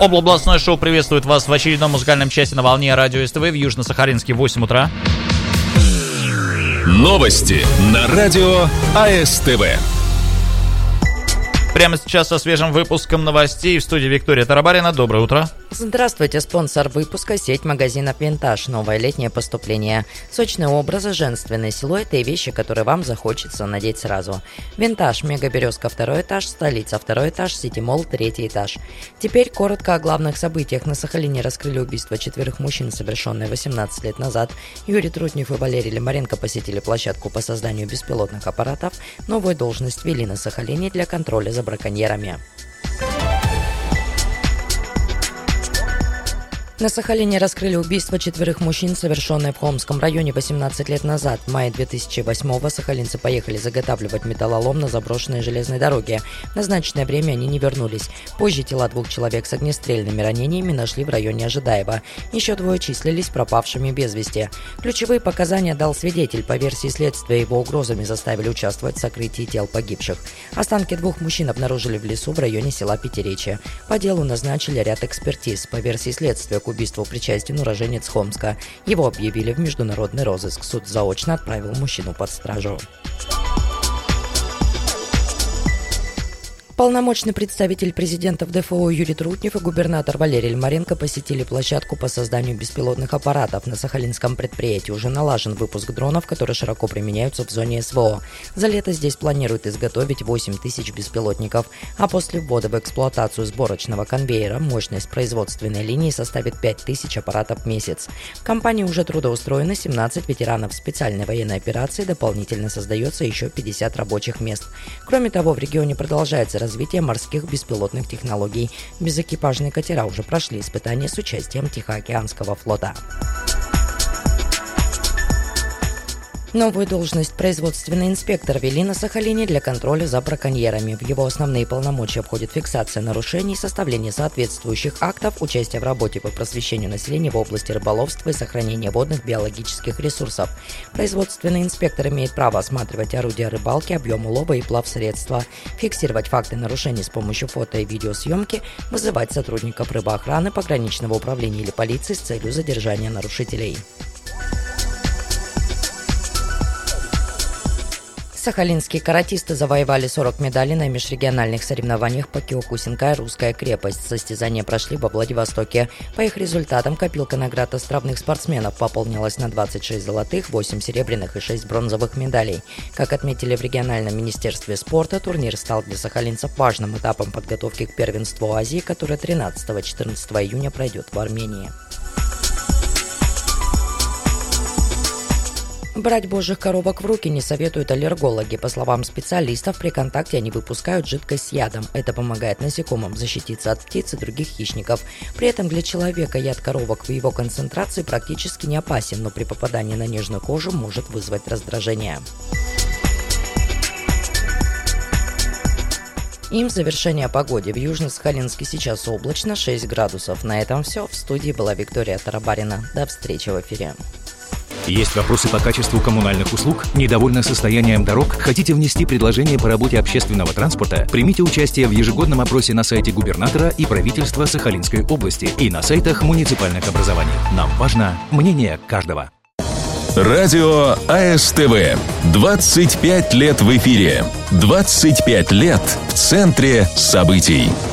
Областное шоу приветствует вас в очередном музыкальном часе на волне радио СТВ в Южно-Сахалинске в 8 утра. Новости на радио АСТВ. Прямо сейчас со свежим выпуском новостей в студии Виктория Тарабарина. Доброе утро. Здравствуйте, спонсор выпуска — сеть магазинов «Винтаж». Новое летнее поступление. Сочные образы, женственные силуэты и вещи, которые вам захочется надеть сразу. «Винтаж», Мега-Березка, 2 этаж, Столица, 2 этаж, Сити-Молл, 3 этаж. Теперь коротко о главных событиях. На Сахалине раскрыли убийство 4 мужчин, совершенное 18 лет назад. Юрий Трутнев и Валерий Лимаренко посетили площадку по созданию беспилотных аппаратов. Новую должность ввели на Сахалине для контроля за браконьерами. На Сахалине раскрыли убийство 4 мужчин, совершенное в Холмском районе 18 лет назад. В мае 2008-го сахалинцы поехали заготавливать металлолом на заброшенной железной дороге. В назначенное время они не вернулись. Позже тела 2 человек с огнестрельными ранениями нашли в районе Ожидаева. Еще 2 числились пропавшими без вести. Ключевые показания дал свидетель. По версии следствия, его угрозами заставили участвовать в сокрытии тел погибших. Останки 2 мужчин обнаружили в лесу в районе села Пятиречье. По делу назначили ряд экспертиз. По версии следствия, к убийству причастен уроженец Хомска. Его объявили в международный розыск. Суд заочно отправил мужчину под стражу. Полномочный представитель президента в ДФО Юрий Трутнев и губернатор Валерий Лимаренко посетили площадку по созданию беспилотных аппаратов. На сахалинском предприятии уже налажен выпуск дронов, которые широко применяются в зоне СВО. За лето здесь планируют изготовить 8 тысяч беспилотников, а после ввода в эксплуатацию сборочного конвейера мощность производственной линии составит 5 тысяч аппаратов в месяц. В компании уже трудоустроено 17 ветеранов специальной военной операции, дополнительно создается еще 50 рабочих мест. Кроме того, в регионе продолжается развитие морских беспилотных технологий. Безэкипажные катера уже прошли испытания с участием Тихоокеанского флота. Новую должность производственный инспектор ввели на Сахалине для контроля за браконьерами. В его основные полномочия входит фиксация нарушений, составление соответствующих актов, участие в работе по просвещению населения в области рыболовства и сохранения водных биологических ресурсов. Производственный инспектор имеет право осматривать орудия рыбалки, объем улова и плавсредства, фиксировать факты нарушений с помощью фото- и видеосъемки, вызывать сотрудников рыбоохраны, пограничного управления или полиции с целью задержания нарушителей. Сахалинские каратисты завоевали 40 медалей на межрегиональных соревнованиях по Киокусинкай «Русская крепость». Состязания прошли во Владивостоке. По их результатам копилка наград островных спортсменов пополнилась на 26 золотых, 8 серебряных и 6 бронзовых медалей. Как отметили в региональном министерстве спорта, турнир стал для сахалинцев важным этапом подготовки к первенству Азии, которое 13-14 июня пройдет в Армении. Брать божьих коровок в руки не советуют аллергологи. По словам специалистов, при контакте они выпускают жидкость с ядом. Это помогает насекомым защититься от птиц и других хищников. При этом для человека яд коровок в его концентрации практически не опасен, но при попадании на нежную кожу может вызвать раздражение. И в завершение о погоде. В Южно-Сахалинске сейчас облачно, 6 градусов. На этом все. В студии была Виктория Тарабарина. До встречи в эфире. Есть вопросы по качеству коммунальных услуг? Недовольны состоянием дорог? Хотите внести предложение по работе общественного транспорта? Примите участие в ежегодном опросе на сайте губернатора и правительства Сахалинской области и на сайтах муниципальных образований. Нам важно мнение каждого. Радио АСТВ. 25 лет в эфире. 25 лет в центре событий.